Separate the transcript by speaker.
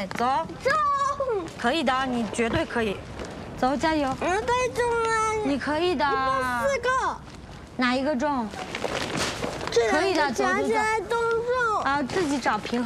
Speaker 1: 对，走，
Speaker 2: 中，
Speaker 1: 可以的，你绝对可以。走，加油！
Speaker 2: 太重了，
Speaker 1: 你可以的。
Speaker 2: 4个，
Speaker 1: 哪一个重？可以的，走走走。
Speaker 2: 夹起来都重。
Speaker 1: 啊，自己找平衡。